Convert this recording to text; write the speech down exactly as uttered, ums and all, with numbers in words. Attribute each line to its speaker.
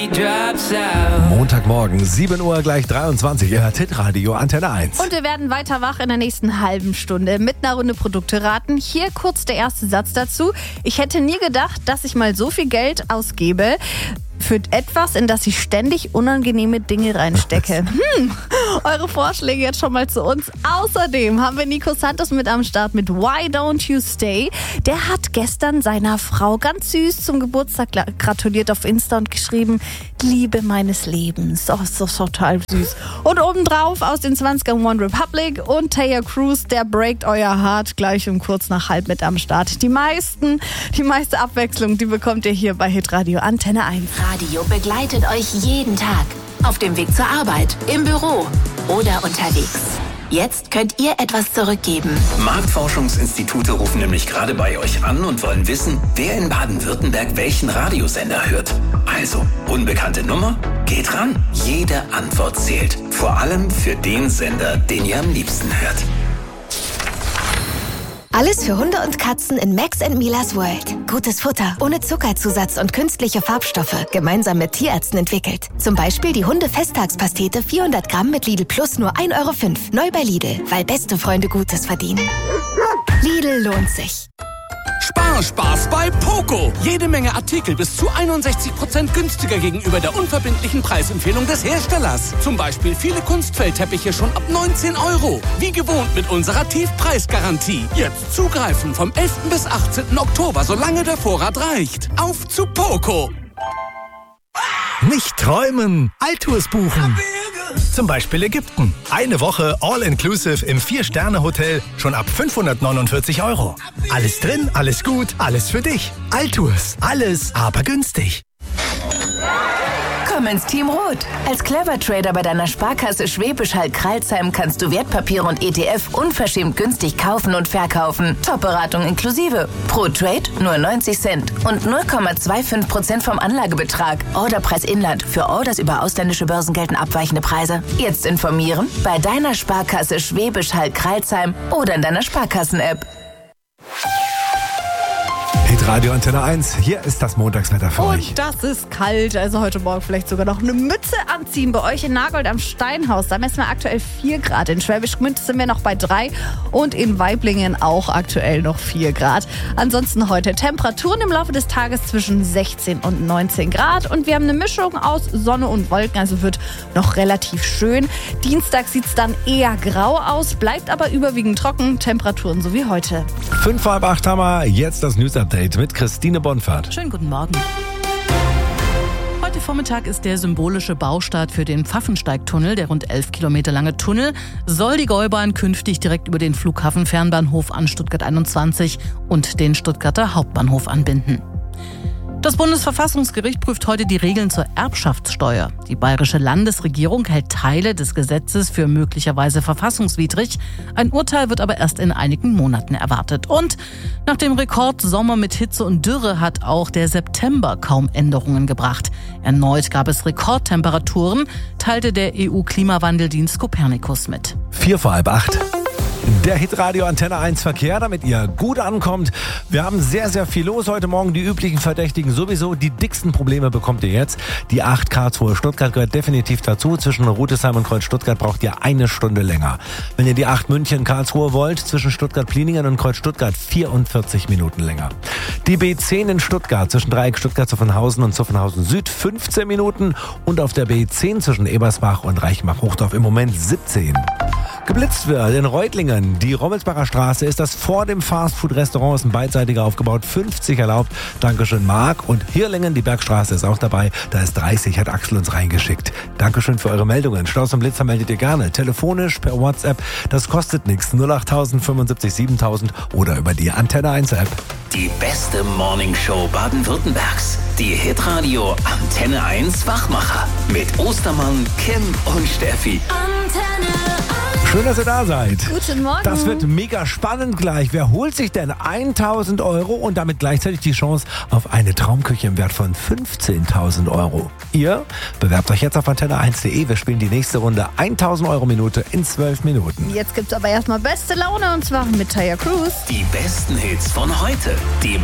Speaker 1: Montagmorgen, sieben Uhr gleich dreiundzwanzig, ihr hört Hitradio Antenne eins.
Speaker 2: Und wir werden weiter wach in der nächsten halben Stunde mit einer Runde Produkte raten. Hier kurz der erste Satz dazu. Ich hätte nie gedacht, dass ich mal so viel Geld ausgebe für etwas, in das ich ständig unangenehme Dinge reinstecke. Hm, eure Vorschläge jetzt schon mal zu uns. Außerdem haben wir Nico Santos mit am Start mit Why Don't You Stay. Der hat gestern seiner Frau ganz süß zum Geburtstag gratuliert auf Insta und geschrieben, Liebe meines Lebens. Oh, ist doch total süß. Und obendrauf aus den zwanzigern One Republic und Taylor Cruz, der breakt euer Heart gleich um kurz nach halb mit am Start. Die meisten, die meiste Abwechslung, die bekommt ihr hier bei Hitradio Antenne eins.
Speaker 3: Radio begleitet euch jeden Tag. Auf dem Weg zur Arbeit, im Büro oder unterwegs. Jetzt könnt ihr etwas zurückgeben.
Speaker 4: Marktforschungsinstitute rufen nämlich gerade bei euch an und wollen wissen, wer in Baden-Württemberg welchen Radiosender hört. Also, unbekannte Nummer? Geht ran. Jede Antwort zählt. Vor allem für den Sender, den ihr am liebsten hört.
Speaker 3: Alles für Hunde und Katzen in Max and Milas World. Gutes Futter, ohne Zuckerzusatz und künstliche Farbstoffe, gemeinsam mit Tierärzten entwickelt. Zum Beispiel die Hunde-Festtagspastete vierhundert Gramm mit Lidl Plus nur ein Euro fünf. Neu bei Lidl, weil beste Freunde Gutes verdienen. Lidl lohnt sich.
Speaker 5: Sparspaß bei Poco. Jede Menge Artikel bis zu einundsechzig Prozent günstiger gegenüber der unverbindlichen Preisempfehlung des Herstellers. Zum Beispiel viele Kunstfeldteppiche schon ab neunzehn Euro. Wie gewohnt mit unserer Tiefpreisgarantie. Jetzt zugreifen vom elften bis achtzehnten Oktober, solange der Vorrat reicht. Auf zu Poco.
Speaker 6: Nicht träumen, Alltours buchen. Zum Beispiel Ägypten. Eine Woche All-Inclusive im Vier-Sterne-Hotel schon ab fünfhundertneunundvierzig Euro. Alles drin, alles gut, alles für dich. Alltours, alles, aber günstig.
Speaker 3: Komm ins Team Rot. Als Clever Trader bei deiner Sparkasse Schwäbisch Hall-Kralsheim kannst du Wertpapiere und E T F unverschämt günstig kaufen und verkaufen. Top-Beratung inklusive. Pro Trade nur neunzig Cent und null Komma fünfundzwanzig Prozent vom Anlagebetrag. Orderpreis Inland. Für Orders über ausländische Börsen gelten abweichende Preise. Jetzt informieren bei deiner Sparkasse Schwäbisch Hall-Kralsheim oder in deiner Sparkassen-App.
Speaker 1: Hitradio Antenne eins, hier ist das Montagswetter für euch.
Speaker 2: Und das ist kalt, also heute Morgen vielleicht sogar noch eine Mütze anziehen. Bei euch in Nagold am Steinhaus, da messen wir aktuell vier Grad. In Schwäbisch Gmünd sind wir noch bei drei und in Weiblingen auch aktuell noch vier Grad. Ansonsten heute Temperaturen im Laufe des Tages zwischen sechzehn und neunzehn Grad. Und wir haben eine Mischung aus Sonne und Wolken, also wird noch relativ schön. Dienstag sieht es dann eher grau aus, bleibt aber überwiegend trocken. Temperaturen so wie heute.
Speaker 1: Fünf vor halb acht haben wir jetzt das News-Update mit Christine Bonfahrt.
Speaker 7: Schönen guten Morgen. Heute Vormittag ist der symbolische Baustart für den Pfaffensteigtunnel. Der rund elf Kilometer lange Tunnel soll die Gäubahn künftig direkt über den Flughafen-Fernbahnhof an Stuttgart einundzwanzig und den Stuttgarter Hauptbahnhof anbinden. Das Bundesverfassungsgericht prüft heute die Regeln zur Erbschaftssteuer. Die bayerische Landesregierung hält Teile des Gesetzes für möglicherweise verfassungswidrig. Ein Urteil wird aber erst in einigen Monaten erwartet. Und nach dem Rekordsommer mit Hitze und Dürre hat auch der September kaum Änderungen gebracht. Erneut gab es Rekordtemperaturen, teilte der E U-Klimawandeldienst Copernicus mit.
Speaker 1: Vier vor halb acht. Der Hitradio Antenne eins Verkehr, damit ihr gut ankommt. Wir haben sehr, sehr viel los heute Morgen. Die üblichen Verdächtigen sowieso. Die dicksten Probleme bekommt ihr jetzt. Die acht Karlsruhe Stuttgart gehört definitiv dazu. Zwischen Rudesheim und Kreuz Stuttgart braucht ihr eine Stunde länger. Wenn ihr die acht München Karlsruhe wollt, zwischen Stuttgart-Pliningen und Kreuz Stuttgart vierundvierzig Minuten länger. Die B zehn in Stuttgart zwischen Dreieck Stuttgart-Zuffenhausen und Zuffenhausen Süd fünfzehn Minuten. Und auf der B zehn zwischen Ebersbach und Reichenbach-Hochdorf im Moment siebzehn. Geblitzt wird in Reutlingen. Die Rommelsbacher Straße ist das vor dem Fastfood-Restaurant, ist ein beidseitiger aufgebaut, fünfzig erlaubt. Dankeschön, Marc. Und Hirlingen, die Bergstraße ist auch dabei, da ist dreißig, hat Axel uns reingeschickt. Dankeschön für eure Meldungen. Staus und Blitzer meldet ihr gerne. Telefonisch, per WhatsApp, das kostet nichts. null acht null null fünfundsiebzig siebentausend oder über die Antenne eins App.
Speaker 4: Die beste Morningshow Baden-Württembergs. Die Hitradio Antenne eins Wachmacher. Mit Ostermann, Kim und Steffi.
Speaker 3: Antenne eins.
Speaker 1: Schön, dass ihr da seid.
Speaker 2: Guten Morgen.
Speaker 1: Das wird mega spannend gleich. Wer holt sich denn tausend Euro und damit gleichzeitig die Chance auf eine Traumküche im Wert von fünfzehntausend Euro? Ihr bewerbt euch jetzt auf antenne eins punkt de. Wir spielen die nächste Runde tausend Euro Minute in zwölf Minuten.
Speaker 2: Jetzt gibt's aber erstmal beste Laune und zwar mit Taylor Cruz.
Speaker 4: Die besten Hits von heute. Die